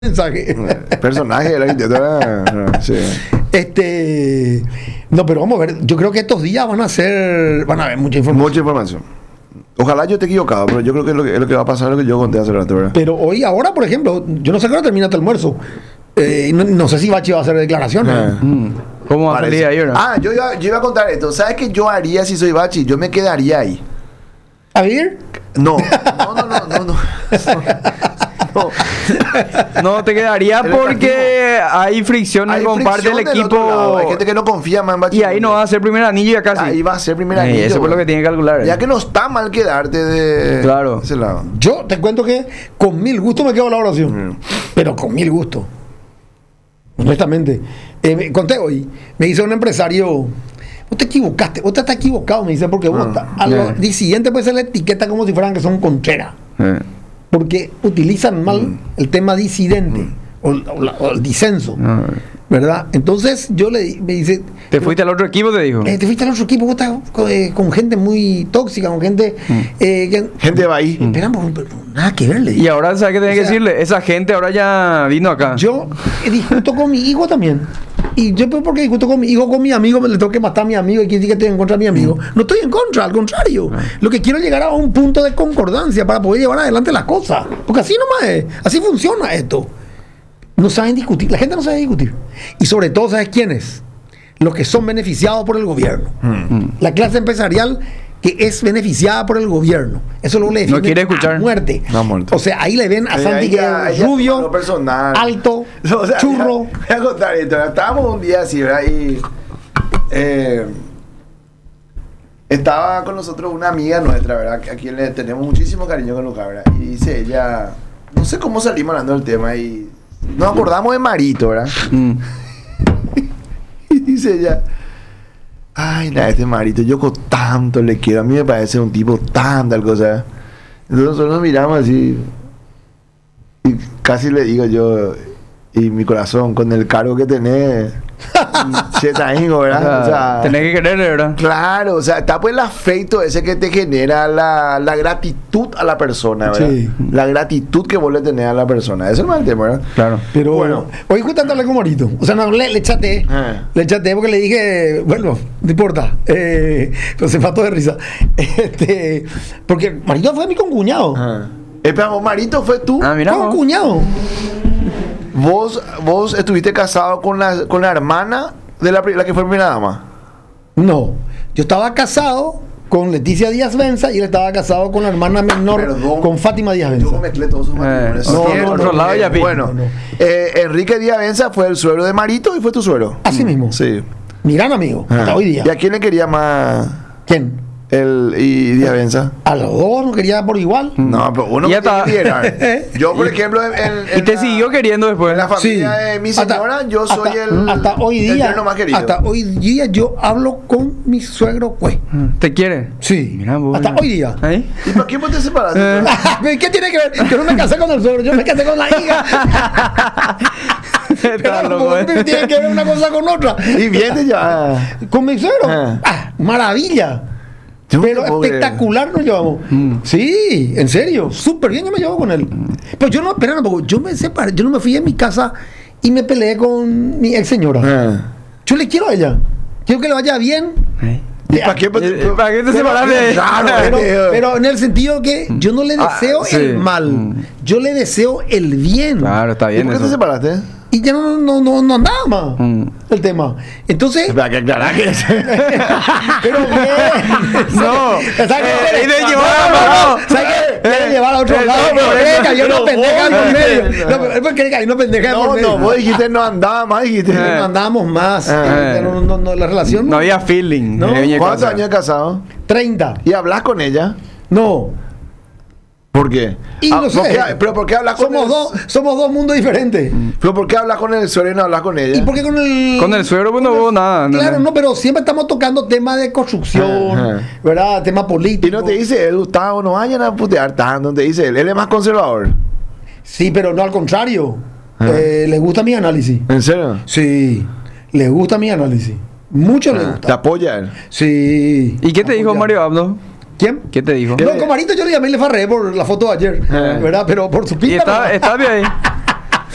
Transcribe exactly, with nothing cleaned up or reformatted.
mensaje. Personaje de la arquitectura. No, sí. Este. No, pero vamos a ver. Yo creo que estos días van a ser. Van a haber mucha información. Mucha información. Ojalá yo esté equivocado, pero yo creo que es lo que, es lo que va a pasar, es lo que yo conté hace rato, ¿verdad? Pero hoy, ahora, por ejemplo, yo no sé cuándo termina este almuerzo. Eh, no, no sé si Bachi va a hacer declaraciones. Ah. Mm. ¿Cómo va a salir ahí, verdad? Ah, yo iba, yo iba a contar esto. ¿Sabes qué yo haría si soy Bachi? Yo me quedaría ahí. A ver. No, no, no, no, no. no. No. No te quedaría El porque hay fricciones Hay con parte del fricción del otro equipo. lado. Hay gente que no confía más en Bachi. Y ahí no va a ser primer anillo y acá sí. Ahí va a ser primer Eh, anillo. eso es lo bueno. que tiene que calcular. Ya que no está mal quedarte de Claro. ese lado. Yo te cuento que con mil gusto me quedo la oración. Mm. Pero con mil gusto. Honestamente. Eh, me conté hoy. Me dice un empresario. Vos te equivocaste. Vos te estás equivocado. Me dice porque vos Ah, estás. A los yeah. disidentes puede ser la etiqueta como si fueran que son contreras. Eh. Porque utilizan mal Mm. el tema disidente o, o la- o el disenso, No. ¿verdad? Entonces yo le di- me dice, ¿Te fuiste al otro equipo, te dijo? eh, te fuiste al otro equipo, vos estás con, eh, con gente muy tóxica, con gente eh, que, Gente va ahí. esperan, por- por- nada que ver, le Y dije. ahora, ¿sabes qué tenés O que sea, decirle? Esa gente ahora ya vino acá. Yo eh, discuto con mi hijo también. Y yo, pues, porque discuto con mi hijo, con mi amigo, me le tengo que matar a mi amigo y quiere decir que estoy en contra de mi amigo. No estoy en contra, al contrario. Lo que quiero es llegar a un punto de concordancia para poder llevar adelante las cosas. Porque así nomás es, así funciona esto. No saben discutir, la gente no sabe discutir. Y sobre todo, ¿sabes quiénes? Los que son beneficiados por el gobierno. La clase empresarial que es beneficiada por el gobierno. Eso lo le defienden quiere escuchar. a muerte. No, muerto. O sea, ahí le ven a Ahí- Santi ahí que ya- ahí es ya rubio, tomó lo personal. alto, O sea, churro. Voy a contar esto. ¿Verdad? Estábamos un día así, ¿verdad? Y eh, estaba con nosotros una amiga nuestra, ¿verdad? A quien le tenemos muchísimo cariño con Lucas, ¿verdad? Y dice ella, no sé cómo salimos hablando del tema y nos acordamos de Marito, ¿verdad? Mm. Y dice ella, ay, nada, este Marito, yo con tanto le quiero, a mí me parece un tipo tan tal cosa. Entonces nosotros nos miramos así y casi le digo yo, y mi corazón, con el cargo que tenés, chetaingo, O ¿verdad? sea, O sea, tenés que quererle, ¿verdad? claro, o sea, está pues el afecto ese que te genera la, la gratitud a la persona, ¿verdad? Sí. La gratitud que vos le tenés a la persona. Eso es el tema, ¿verdad? Claro. Pero Bueno. bueno, hoy justamente hablé con Marito. O sea, no, le, le chateé. Ah. Le chateé porque le dije, bueno, no importa. Eh, pero se mató de risa. Este, porque Marito fue mi concuñado. Ah. Espera, vos, Marito, fue tú. Ah, mira. vos. Concuñado. Vos, vos estuviste casado con la, con la hermana de la, pri- la que fue primera dama. No. Yo estaba casado con Leticia Díaz Benza y él estaba casado con la hermana menor, Perdón. con Fátima Díaz Yo Benza. mezclé todos esos matrimonios. no, Sí, no, otro no, lado no, ya vi. no, Bueno, no, no. eh, Enrique Díaz Benza fue el suegro de Marito y fue tu suegro. Así mismo. Sí. Mi gran amigo. Hasta Ah. hoy día. ¿Y a quién le quería más ¿Quién? el y Díaz Benza? A los dos no quería por igual. No, pero uno Y me hasta- tiene que liderar. Yo, por ejemplo, en, en- Y en te la- siguió queriendo después. en la familia Sí. de mi Hasta- señora, yo soy hasta, el, hasta hoy el día yerno más querido. hasta hoy día yo hablo con mi suegro pues ¿Te quiere? sí Mira, vos, hasta mira. hoy día. ¿Ahí? ¿Y por qué vos te separaste? Eh. ¿Qué tiene que ver? Yo no me casé con el suegro, yo me casé con la hija. Está Pero loco, ¿cómo ¿eh? tiene que ver una cosa con otra? Y viene ya. Con mi suegro. Ah. Ah, maravilla. Yo no Pero te puedo creer. espectacular nos llevamos. Mm. Sí, en serio, súper bien yo me llevo con él. Pero yo no, espera un poco, yo me separé, yo no me fui de mi casa y me peleé con mi ex señora. Ah. Yo le quiero a ella. Quiero que le vaya bien. ¿Eh? ¿Y para qué? Eh, ¿Para qué te Pero- separaste? Claro, pero, este, pero en el sentido que yo no le Ah, deseo sí. el mal, Mm. yo le deseo el bien. Claro, está ¿Y bien por qué te eso. separaste? Y ya no, no, no, no andaba más Mm. el tema. Entonces, Espera, que aclarar que pero bien. No. ¿Sabes Eh, qué? y de No, llevar no, a no, otro. ¿sabes qué? Quiere llevar a otro Eh, lado, eh, pero eh, cree que había pero una pendeja vos, por medio. eh, No, pero él cree que hay una pendeja por No, medio. no, vos dijiste no andaba más, dijiste. No andábamos más. Ah. Ya no, no, no, la relación No había feeling. No. Eh, ¿Cuántos cosa. años de casado? treinta. ¿Y hablas con ella? No. ¿Por qué? Y Ah, no sé. ¿por qué- ¿Pero por qué hablas con Somos el- dos, somos dos mundos diferentes. ¿Pero por qué hablas con el suegro y no hablas con ella? ¿Y por qué con el Con el suegro, pues no hubo nada. no, Claro, no. no, pero siempre estamos tocando temas de construcción, Ajá. ¿verdad? Temas políticos. Y no te dice él, Gustavo, no vayan a putear tanto, te dice él. Él es más conservador. Sí, pero no al contrario. Ajá. Eh, le gusta mi análisis. ¿En serio? Sí, le gusta mi análisis. Mucho le Ah, ¿te gusta. apoya él? Sí. ¿Y qué te dijo Apoya. Mario Abdo? ¿Quién? ¿Qué te dijo? No, con Marito yo le llamé y le farré por la foto de ayer, Ah. ¿verdad? Pero por su Y pinta. está, ¿verdad? está bien ahí.